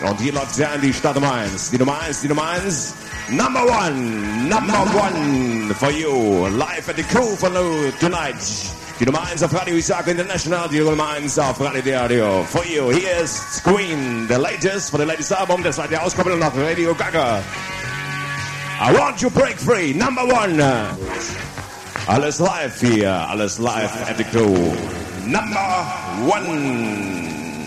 Und hier läuft sie an, die Stadt Nummer 1. Die Nummer 1, die Nummer 1. Number one for you. Live at the Crew for tonight. Die Nummer 1 auf Radio Isaac International. Die Nummer 1 auf Radio. For you. Hier ist Queen, the latest, for the latest album. Das zweite Auskopplung nach Radio Gaga. I want you break free. Number 1. Alles live hier. Alles live at the Crew. Number 1.